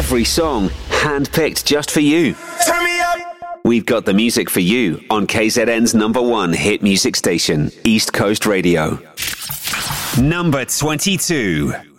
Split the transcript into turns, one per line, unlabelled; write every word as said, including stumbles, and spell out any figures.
Every song handpicked just for you.
Turn me up.
We've got the music for you on K Z N's number one hit music station, East Coast Radio. Number twenty-two.